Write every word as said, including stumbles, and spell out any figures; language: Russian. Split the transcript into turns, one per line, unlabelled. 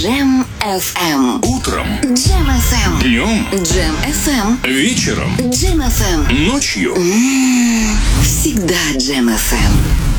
Джем эф эм.
Утром.
Джем эф эм.
Днем.
Джем эф эм.
Вечером.
Джем эф эм.
Ночью.
М-м-м. Всегда Джем эф эм.